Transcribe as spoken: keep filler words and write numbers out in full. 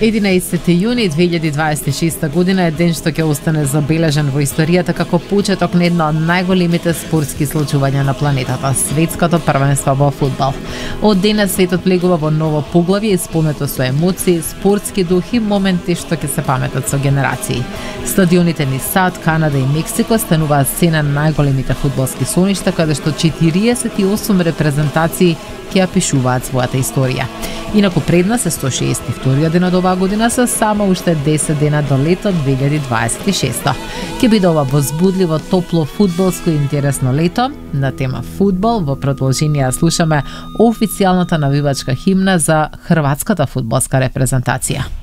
единаесети јуни две илјади дваесет и шеста година е ден што ќе остане забележан во историјата како почеток на една од најголемите спортски случувања на планетата – светското првенство во фудбал. Од денес светот влегува во ново поглавје исполнето со емоции, спортски дух и моменти што ќе се паметат со генерации. Стадионите низ САД, Канада и Мексико стануваат сцена на најголемите фудбалски соништа, каде што четириесет и осум репрезентации ќе ја пишуваат својата историја. Инаку пред нас е сто шеесет и вториот ден од оваа година со само уште десет дена до лето две илјади дваесет и шеста. Ќе биде ова возбудливо, топло, фудбалско и интересно лето. На тема фудбал во продолжение слушаме официјалната навивачка химна за хрватската фудбалска репрезентација.